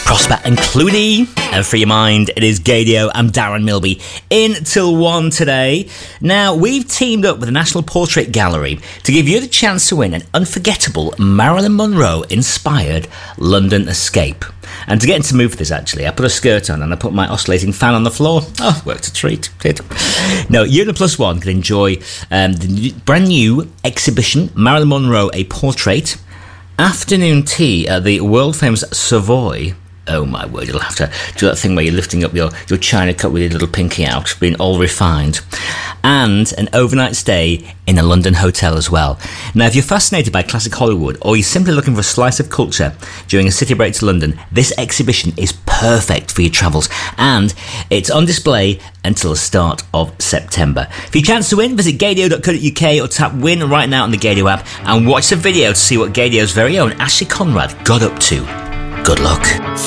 Prosper and Clooney, and for your mind, it is Gaydio. I'm Darren Milby, in till 1 today. Now, we've teamed up with the National Portrait Gallery to give you the chance to win an unforgettable Marilyn Monroe-inspired London escape. And to get into the mood for this, actually, I put a skirt on and I put my oscillating fan on the floor. Oh, worked a treat, did. No, you and the plus one can enjoy the brand new exhibition, Marilyn Monroe, A Portrait, afternoon tea at the world-famous Savoy. Oh my word, you'll have to do that thing where you're lifting up your china cup with your little pinky out, being all refined. And an overnight stay in a London hotel as well. Now, if you're fascinated by classic Hollywood, or you're simply looking for a slice of culture during a city break to London, this exhibition is perfect for your travels. And it's on display until the start of September. For your chance to win, visit gaydio.co.uk or tap win right now on the Gaydio app and watch the video to see what Gaydio's very own Ashley Conrad got up to. Good luck.